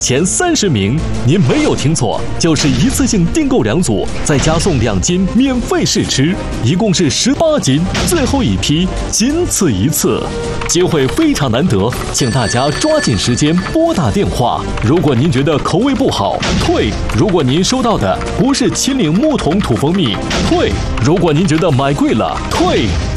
前30名，您没有听错，就是一次性订购2组，再加送2斤免费试吃，一共是18斤，最后一批仅此一次，机会非常难得，请大家抓紧时间拨打电话。如果您觉得口味不好，退；如果您收到的不是秦岭牧童土蜂蜜，退；如果您觉得买贵了，退。